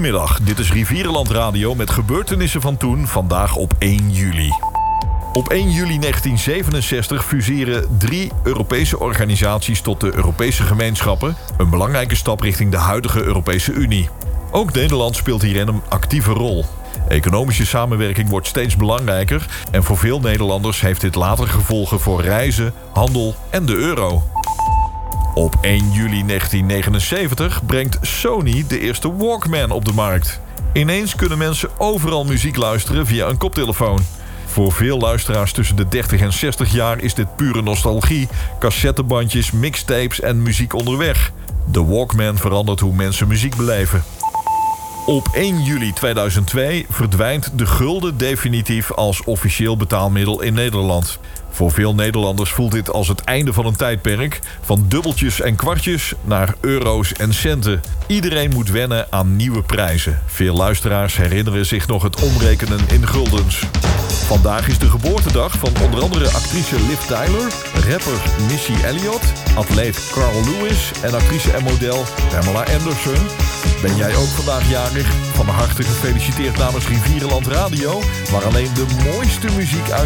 Goedemiddag, dit is Rivierenland Radio met gebeurtenissen van toen, vandaag op 1 juli. Op 1 juli 1967 fuseren 3 Europese organisaties tot de Europese gemeenschappen, een belangrijke stap richting de huidige Europese Unie. Ook Nederland speelt hierin een actieve rol. Economische samenwerking wordt steeds belangrijker en voor veel Nederlanders heeft dit later gevolgen voor reizen, handel en de euro. Op 1 juli 1979 brengt Sony de eerste Walkman op de markt. Ineens kunnen mensen overal muziek luisteren via een koptelefoon. Voor veel luisteraars tussen de 30 en 60 jaar is dit pure nostalgie, cassettebandjes, mixtapes en muziek onderweg. De Walkman verandert hoe mensen muziek beleven. Op 1 juli 2002 verdwijnt de gulden definitief als officieel betaalmiddel in Nederland. Voor veel Nederlanders voelt dit als het einde van een tijdperk, van dubbeltjes en kwartjes naar euro's en centen. Iedereen moet wennen aan nieuwe prijzen. Veel luisteraars herinneren zich nog het omrekenen in guldens. Vandaag is de geboortedag van onder andere actrice Liv Tyler, rapper Missy Elliott, atleet Carl Lewis en actrice en model Pamela Anderson. Ben jij ook vandaag jarig? Van harte gefeliciteerd namens Rivierenland Radio, waar alleen de mooiste muziek uit